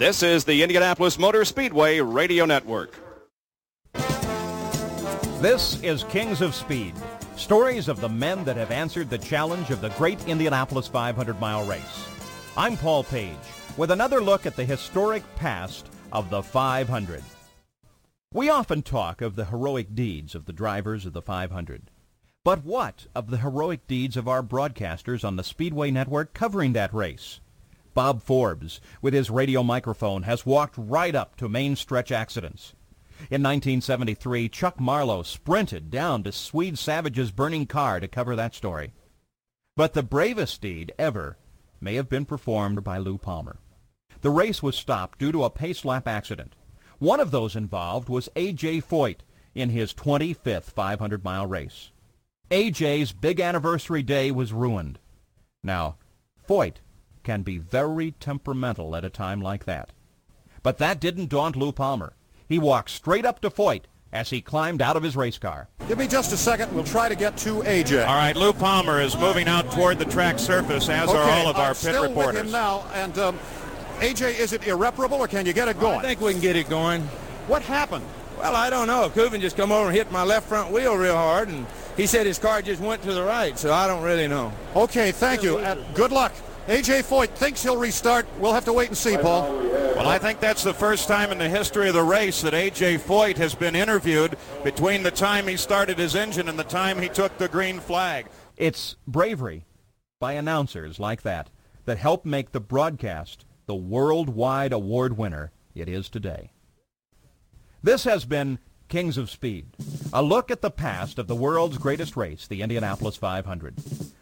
This is the Indianapolis Motor Speedway Radio Network. This is Kings of Speed, stories of the men that have answered the challenge of the great Indianapolis 500-mile race. I'm Paul Page with another look at the historic past of the 500. We often talk of the heroic deeds of the drivers of the 500. But what of the heroic deeds of our broadcasters on the Speedway Network covering that race? Bob Forbes, with his radio microphone, has walked right up to main stretch accidents. In 1973, Chuck Marlowe sprinted down to Swede Savage's burning car to cover that story. But the bravest deed ever may have been performed by Lou Palmer. The race was stopped due to a pace lap accident. One of those involved was A.J. Foyt in his 25th 500-mile race. A.J.'s big anniversary day was ruined. Now, Foyt can be very temperamental at a time like that. But that didn't daunt Lou Palmer. He walked straight up to Foyt as he climbed out of his race car. Give me just a second. We'll try to get to AJ. All right, Lou Palmer is moving out toward the track surface, as are all of our pit reporters. With him now, and AJ, is it irreparable, or can you get it going? I think we can get it going. What happened? Well, I don't know. Kuven just come over and hit my left front wheel real hard, and he said his car just went to the right, so I don't really know. Okay, thank you. Good luck. A.J. Foyt thinks he'll restart. We'll have to wait and see, Paul. Well, I think that's the first time in the history of the race that A.J. Foyt has been interviewed between the time he started his engine and the time he took the green flag. It's bravery by announcers like that that help make the broadcast the worldwide award winner it is today. This has been Kings of Speed, a look at the past of the world's greatest race, the Indianapolis 500.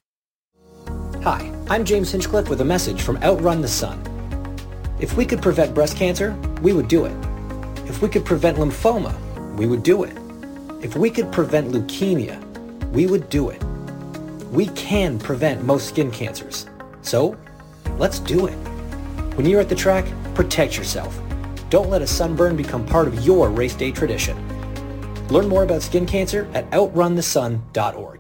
Hi, I'm James Hinchcliffe with a message from Outrun the Sun. If we could prevent breast cancer, we would do it. If we could prevent lymphoma, we would do it. If we could prevent leukemia, we would do it. We can prevent most skin cancers. So, let's do it. When you're at the track, protect yourself. Don't let a sunburn become part of your race day tradition. Learn more about skin cancer at outrunthesun.org.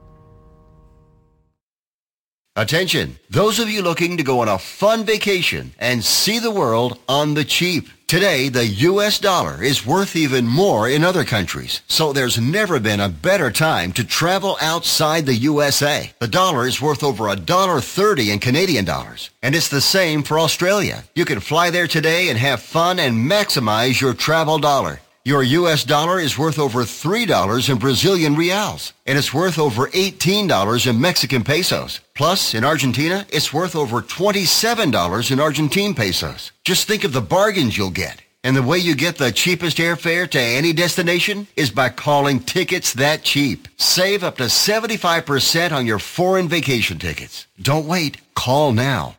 Attention, those of you looking to go on a fun vacation and see the world on the cheap. Today, the U.S. dollar is worth even more in other countries, so there's never been a better time to travel outside the USA. The dollar is worth over $1.30 in Canadian dollars, and it's the same for Australia. You can fly there today and have fun and maximize your travel dollar. Your U.S. dollar is worth over $3 in Brazilian reals, and it's worth over $18 in Mexican pesos. Plus, in Argentina, it's worth over $27 in Argentine pesos. Just think of the bargains you'll get. And the way you get the cheapest airfare to any destination is by calling Tickets That Cheap. Save up to 75% on your foreign vacation tickets. Don't wait. Call now.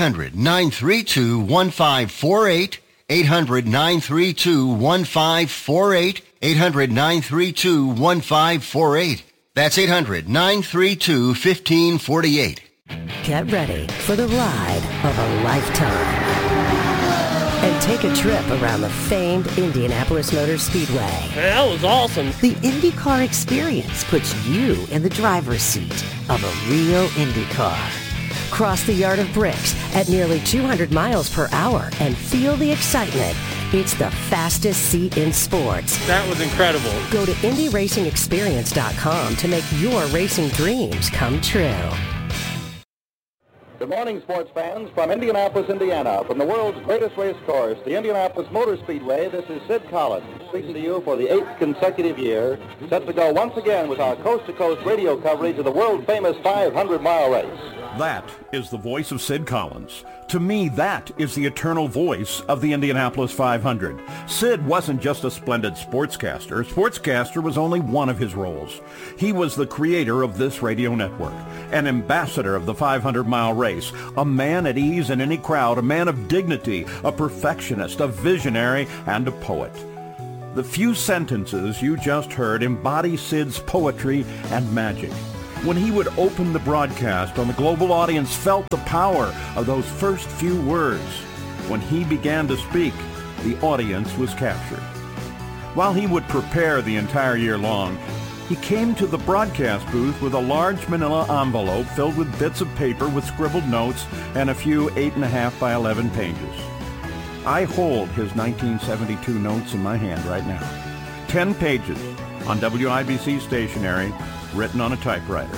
800-932-1548. 800-932-1548. 800-932-1548. That's 800-932-1548. Get ready for the ride of a lifetime. And take a trip around the famed Indianapolis Motor Speedway. That was awesome. The IndyCar experience puts you in the driver's seat of a real Indy car. Cross the Yard of Bricks at nearly 200 miles per hour and feel the excitement. It's the fastest seat in sports. That was incredible. Go to IndyRacingExperience.com to make your racing dreams come true. Good morning, sports fans. From Indianapolis, Indiana, from the world's greatest race course, the Indianapolis Motor Speedway, this is Sid Collins, speaking to you for the 8th consecutive year, set to go once again with our coast-to-coast radio coverage of the world-famous 500-mile race. That is the voice of Sid Collins. To me, that is the eternal voice of the Indianapolis 500. Sid wasn't just a splendid sportscaster. Sportscaster was only one of his roles. He was the creator of this radio network, an ambassador of the 500-mile race, a man at ease in any crowd, a man of dignity, a perfectionist, a visionary, and a poet. The few sentences you just heard embody Sid's poetry and magic. When he would open the broadcast, the global audience felt the power of those first few words. When he began to speak, the audience was captured. While he would prepare the entire year long, he came to the broadcast booth with a large manila envelope filled with bits of paper with scribbled notes and a few 8.5 by 11 pages. I hold his 1972 notes in my hand right now. 10 pages on WIBC stationery, written on a typewriter.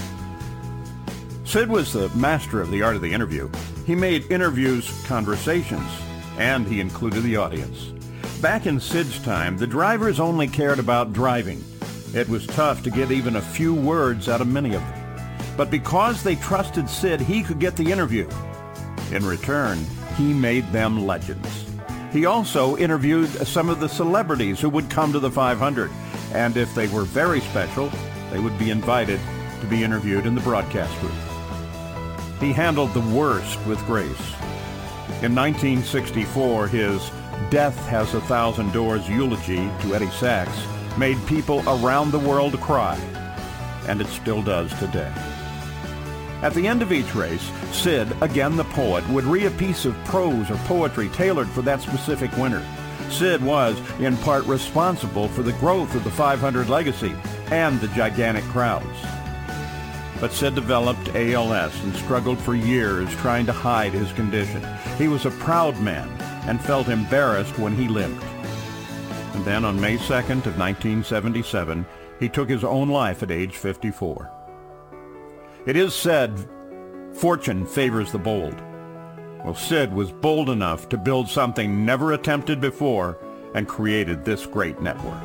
Sid was the master of the art of the interview. He made interviews conversations, and he included the audience. Back in Sid's time, the drivers only cared about driving. It was tough to get even a few words out of many of them. But because they trusted Sid, he could get the interview. In return, he made them legends. He also interviewed some of the celebrities who would come to the 500, and if they were very special, they would be invited to be interviewed in the broadcast booth. He handled the worst with grace. In 1964, his Death Has a Thousand Doors eulogy to Eddie Sachs made people around the world cry, and it still does today. At the end of each race, Sid, again the poet, would read a piece of prose or poetry tailored for that specific winner. Sid was, in part, responsible for the growth of the 500 legacy and the gigantic crowds. But Sid developed ALS and struggled for years trying to hide his condition. He was a proud man and felt embarrassed when he limped. And then on May 2nd of 1977, he took his own life at age 54. It is said, fortune favors the bold. Well, Sid was bold enough to build something never attempted before and created this great network.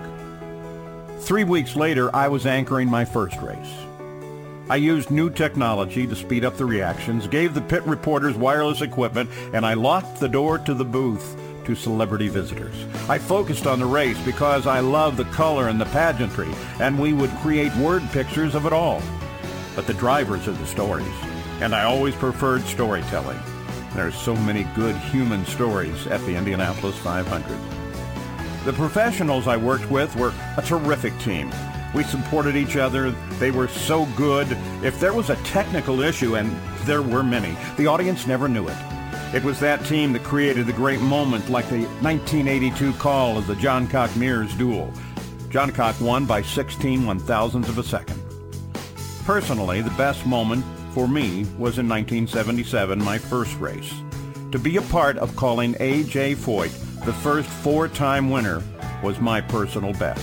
3 weeks later, I was anchoring my first race. I used new technology to speed up the reactions, gave the pit reporters wireless equipment, and I locked the door to the booth to celebrity visitors. I focused on the race because I love the color and the pageantry, and we would create word pictures of it all. But the drivers are the stories, and I always preferred storytelling. There are so many good human stories at the Indianapolis 500. The professionals I worked with were a terrific team. We supported each other. They were so good. If there was a technical issue, and there were many, the audience never knew it. It was that team that created the great moment, like the 1982 call of the Johncock-Mears duel. Johncock won by 16 one-thousandths of a second. Personally, the best moment for me was in 1977, my first race. To be a part of calling A.J. Foyt the first four-time winner was my personal best.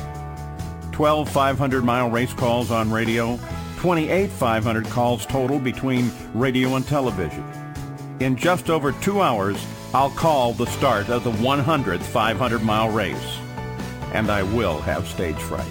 12 500-mile race calls on radio, 28 500 calls total between radio and television. In just over 2 hours, I'll call the start of the 100th 500-mile race. And I will have stage fright.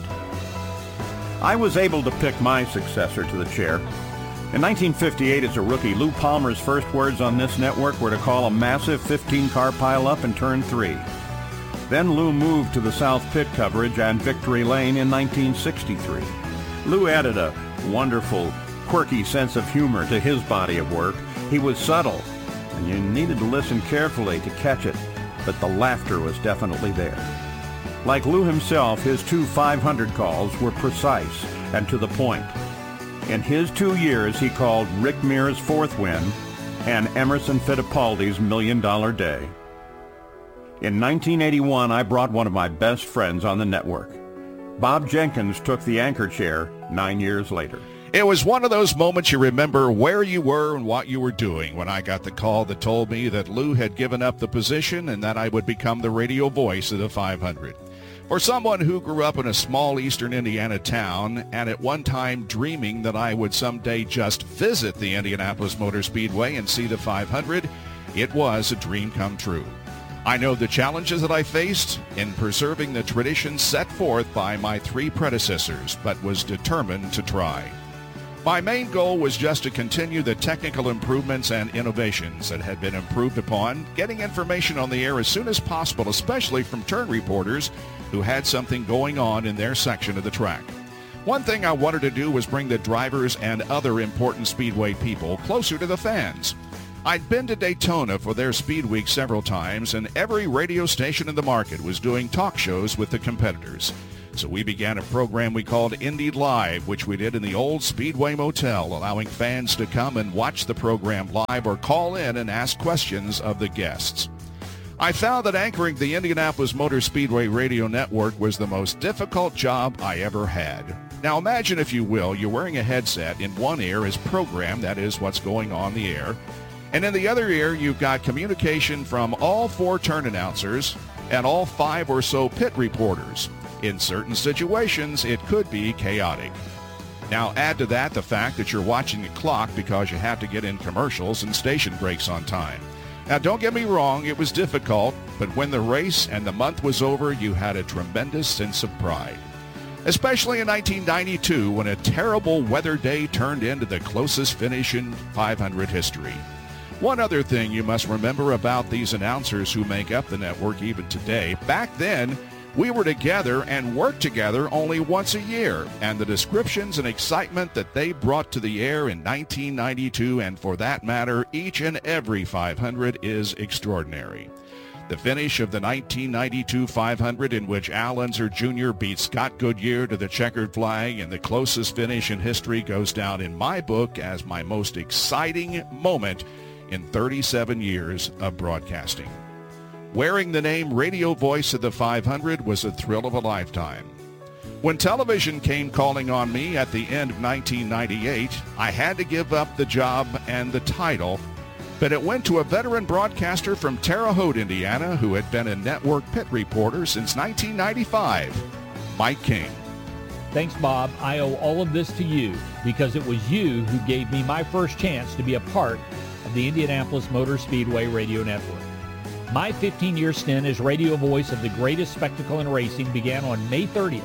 I was able to pick my successor to the chair. In 1958, as a rookie, Lou Palmer's first words on this network were to call a massive 15-car pileup in Turn 3. Then Lou moved to the South Pit coverage and Victory Lane in 1963. Lou added a wonderful, quirky sense of humor to his body of work. He was subtle, and you needed to listen carefully to catch it, but the laughter was definitely there. Like Lou himself, his two 500 calls were precise and to the point. In his 2 years, he called Rick Mears' fourth win and Emerson Fittipaldi's $1 Million Day. In 1981, I brought one of my best friends on the network. Bob Jenkins took the anchor chair 9 years later. It was one of those moments you remember where you were and what you were doing when I got the call that told me that Lou had given up the position and that I would become the radio voice of the 500. For someone who grew up in a small eastern Indiana town and at one time dreaming that I would someday just visit the Indianapolis Motor Speedway and see the 500, it was a dream come true. I know the challenges that I faced in preserving the tradition set forth by my three predecessors, but was determined to try. My main goal was just to continue the technical improvements and innovations that had been improved upon, getting information on the air as soon as possible, especially from turn reporters who had something going on in their section of the track. One thing I wanted to do was bring the drivers and other important Speedway people closer to the fans. I'd been to Daytona for their Speed Week several times, and every radio station in the market was doing talk shows with the competitors. So we began a program we called Indy Live, which we did in the old Speedway Motel, allowing fans to come and watch the program live or call in and ask questions of the guests. I found that anchoring the Indianapolis Motor Speedway radio network was the most difficult job I ever had. Now imagine, if you will, you're wearing a headset. In one ear is program, that is what's going on the air. And in the other ear, you've got communication from all 4 turn announcers and all 5 or so pit reporters. In certain situations, it could be chaotic. Now add to that the fact that you're watching the clock because you have to get in commercials and station breaks on time. Now don't get me wrong, it was difficult, but when the race and the month was over, you had a tremendous sense of pride. Especially in 1992 when a terrible weather day turned into the closest finish in 500 history. One other thing you must remember about these announcers who make up the network even today, back then, we were together and worked together only once a year, and the descriptions and excitement that they brought to the air in 1992, and for that matter, each and every 500 is extraordinary. The finish of the 1992 500 in which Al Unser Jr. beat Scott Goodyear to the checkered flag and the closest finish in history goes down in my book as my most exciting moment in 37 years of broadcasting. Wearing the name radio voice of the 500 was a thrill of a lifetime. When television came calling on me at the end of 1998, I had to give up the job and the title, but it went to a veteran broadcaster from Terre Haute, Indiana, who had been a network pit reporter since 1995, Mike King. Thanks, Bob. I owe all of this to you because it was you who gave me my first chance to be a part of the Indianapolis Motor Speedway Radio Network. My 15-year stint as radio voice of the greatest spectacle in racing began on May 30th,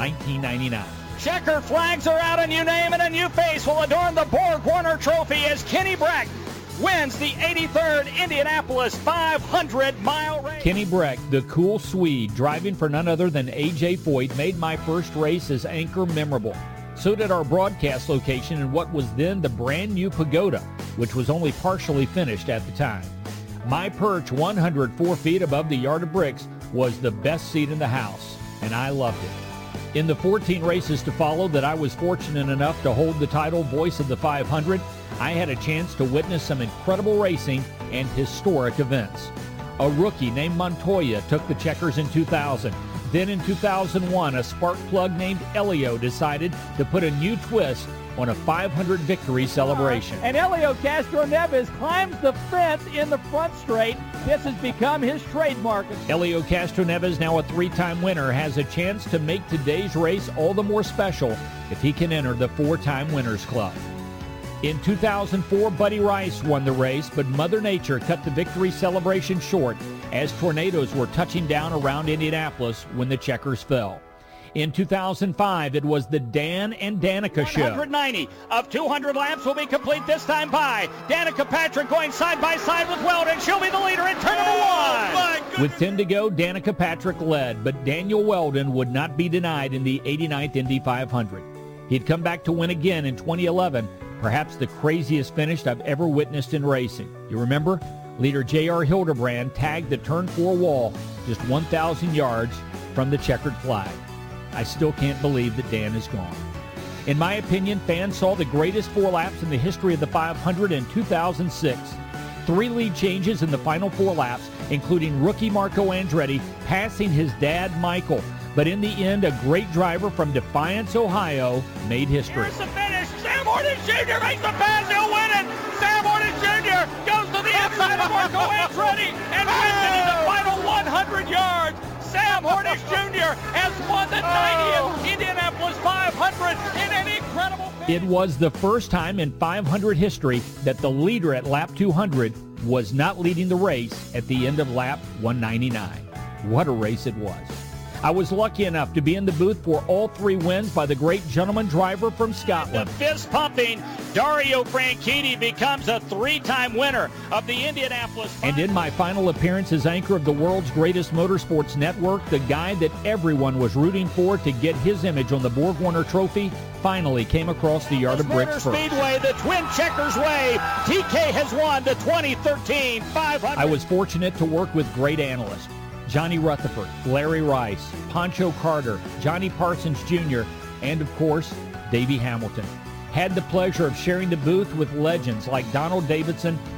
1999. Checker flags are out, and you name it, a new face will adorn the Borg Warner Trophy as Kenny Breck wins the 83rd Indianapolis 500-mile race. Kenny Breck, the cool Swede, driving for none other than A.J. Foyt, made my first race as anchor memorable. So did our broadcast location in what was then the brand new Pagoda, which was only partially finished at the time. My perch 104 feet above the yard of bricks was the best seat in the house, and I loved it. In the 14 races to follow that I was fortunate enough to hold the title Voice of the 500, I had a chance to witness some incredible racing and historic events. A rookie named Montoya took the checkers in 2000. Then in 2001, a spark plug named Elio decided to put a new twist on a 500 victory celebration. And Elio Castroneves climbs the fence in the front straight. This has become his trademark. Elio Castroneves, now a 3-time winner, has a chance to make today's race all the more special if he can enter the 4-time Winners Club. In 2004, Buddy Rice won the race, but Mother Nature cut the victory celebration short as tornadoes were touching down around Indianapolis when the checkers fell. In 2005, it was the Dan and Danica show. 190 of 200 laps will be complete this time by Danica Patrick going side by side with Weldon. She'll be the leader in turn number 1. With 10 to go, Danica Patrick led, but Daniel Weldon would not be denied in the 89th Indy 500. He'd come back to win again in 2011, perhaps the craziest finish I've ever witnessed in racing. You remember? Leader J.R. Hildebrand tagged the turn 4 wall just 1,000 yards from the checkered flag. I still can't believe that Dan is gone. In my opinion, fans saw the greatest 4 laps in the history of the 500 in 2006. 3 lead changes in the final 4 laps, including rookie Marco Andretti passing his dad Michael. But in the end, a great driver from Defiance, Ohio, made history. Here's the finish. Sam Hornish Jr. makes the pass. He'll win it. Sam Hornish Jr. goes to the inside of Marco Andretti and wins it in the final 100 yards. Sam Hornish Jr. has won the 90th Indianapolis 500 in an incredible finish. It was the first time in 500 history that the leader at lap 200 was not leading the race at the end of lap 199. What a race it was. I was lucky enough to be in the booth for all 3 wins by the great gentleman driver from Scotland. The fist-pumping Dario Franchitti becomes a 3-time winner of the Indianapolis 500. And in my final appearance as anchor of the world's greatest motorsports network, the guy that everyone was rooting for to get his image on the Borg Warner Trophy finally came across the yard of bricks first. Speedway, the Twin Checkers way. TK has won the 2013 500. I was fortunate to work with great analysts. Johnny Rutherford, Larry Rice, Pancho Carter, Johnny Parsons Jr., and of course, Davey Hamilton. Had the pleasure of sharing the booth with legends like Donald Davidson